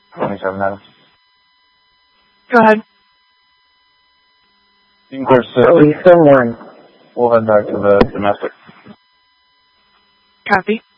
27 Adams. Go ahead. Team Course 6. Lisa 1. We'll head back to the domestic. Copy.